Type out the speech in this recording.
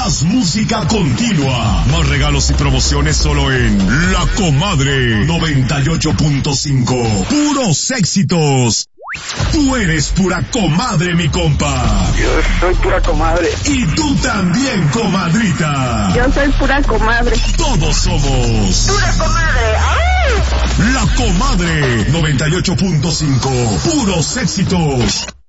Más música continua. Más regalos y promociones solo en La Comadre 98.5. Puros éxitos. Tú eres pura comadre, mi compa. Yo soy pura comadre. Y tú también, comadrita. Yo soy pura comadre. Todos somos Pura comadre. ¡Ay! La Comadre 98.5. Puros éxitos.